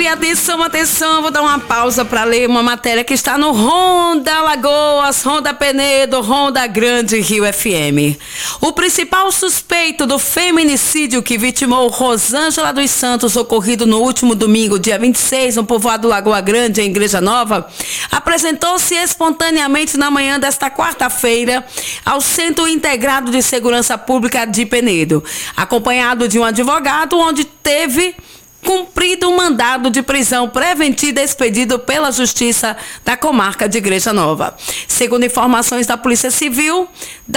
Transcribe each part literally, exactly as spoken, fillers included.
atenção, atenção, vou dar uma pausa para ler uma matéria que está no Ronda Lagoas, Ronda Penedo, Ronda Grande, Rio F M. O principal suspeito do feminicídio que vitimou Rosângela dos Santos, ocorrido no último domingo, dia vinte e seis, no povoado Lagoa Grande, em Igreja Nova, apresentou-se espontaneamente na manhã desta quarta-feira ao Centro Integrado de Segurança Pública de Penedo, acompanhado de um advogado, onde teve cumprido um mandado de prisão preventiva expedido pela Justiça da Comarca de Igreja Nova. Segundo informações da Polícia Civil,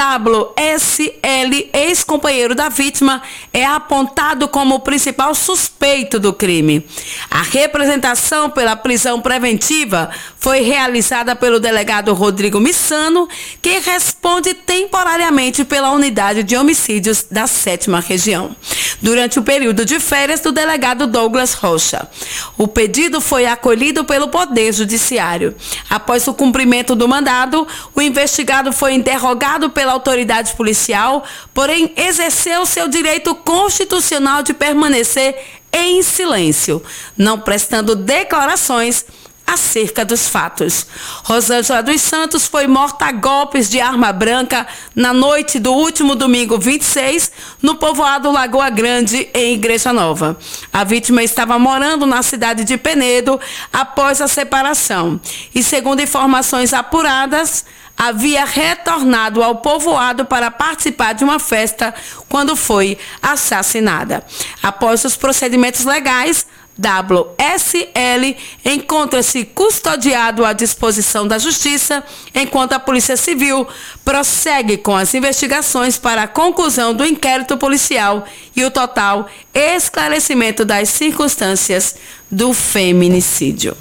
W S L, ex-companheiro da vítima, é apontado como o principal suspeito do crime. A representação pela prisão preventiva foi realizada pelo delegado Rodrigo Missano, que responde temporariamente pela unidade de homicídios da sétima região, durante o período de férias do delegado Douglas Rocha. O pedido foi acolhido pelo Poder Judiciário. Após o cumprimento do mandado, o investigado foi interrogado pela autoridade policial, porém exerceu seu direito constitucional de permanecer em silêncio, não prestando declarações acerca dos fatos. Rosângela dos Santos foi morta a golpes de arma branca na noite do último domingo vinte e seis, no povoado Lagoa Grande, em Igreja Nova. A vítima estava morando na cidade de Penedo após a separação e, segundo informações apuradas, havia retornado ao povoado para participar de uma festa quando foi assassinada. Após os procedimentos legais, W S L encontra-se custodiado à disposição da Justiça, enquanto a Polícia Civil prossegue com as investigações para a conclusão do inquérito policial e o total esclarecimento das circunstâncias do feminicídio.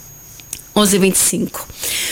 onze e vinte e cinco.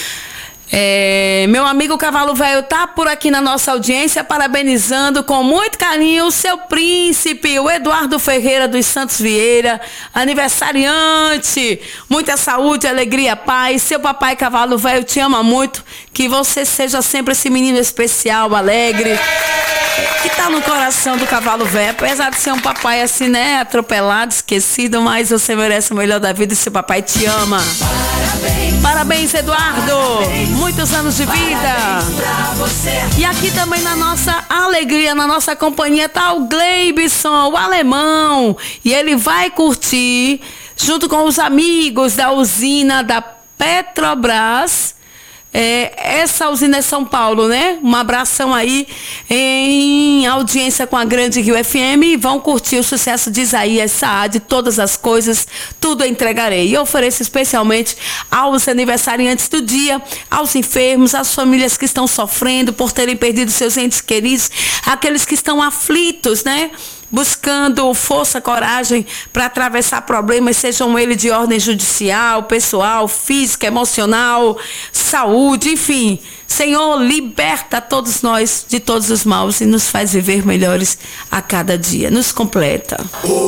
É, meu amigo Cavalo Velho tá por aqui na nossa audiência, parabenizando com muito carinho o seu príncipe, o Eduardo Ferreira dos Santos Vieira, aniversariante. Muita saúde, alegria, paz. Seu papai Cavalo Velho te ama muito, que você seja sempre esse menino especial, alegre, que tá no coração do Cavalo Velho. Apesar de ser um papai assim, né, atropelado, esquecido, mas você merece o melhor da vida e seu papai te ama. Parabéns, Parabéns Eduardo. Parabéns. Muitos anos de vida. E aqui também na nossa alegria, na nossa companhia, tá o Gleibson, o alemão. E ele vai curtir, junto com os amigos da usina da Petrobras. É, essa usina é São Paulo, né? Um abração aí em audiência com a Grande Rio F M, e vão curtir o sucesso de Isaías Saad, Todas as Coisas, Tudo Entregarei. E ofereço especialmente aos aniversariantes do dia, aos enfermos, às famílias que estão sofrendo por terem perdido seus entes queridos, aqueles que estão aflitos, né? Buscando força, coragem para atravessar problemas, sejam eles de ordem judicial, pessoal, física, emocional, saúde, enfim. Senhor, liberta todos nós de todos os maus e nos faz viver melhores a cada dia. Nos completa.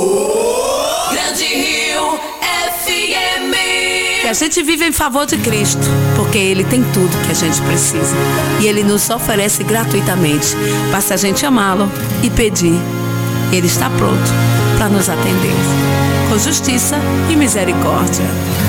Oh, Grande Rio F M. Que a gente vive em favor de Cristo, porque Ele tem tudo que a gente precisa. E Ele nos oferece gratuitamente. Basta a gente amá-lo e pedir. Ele está pronto para nos atender, com justiça e misericórdia.